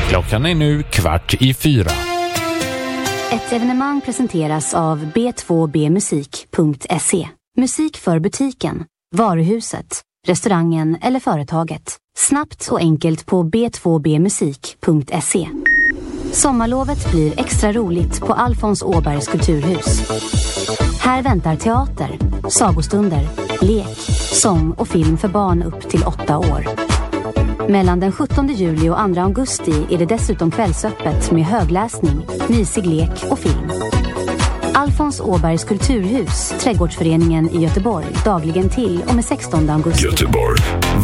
Klockan är nu 3:15. Ett evenemang presenteras av b2bmusik.se. Musik för butiken, varuhuset, restaurangen eller företaget. Snabbt och enkelt på b2bmusik.se. Sommarlovet blir extra roligt på Alfons Åbergs kulturhus. Här väntar teater, sagostunder, lek, sång och film för barn upp till 8 år. Mellan den 17 juli och 2 augusti är det dessutom kvällsöppet med högläsning, mysig lek och film. Alfons Åbergs kulturhus, Trädgårdsföreningen i Göteborg, dagligen till och med 16 augusti. Göteborg.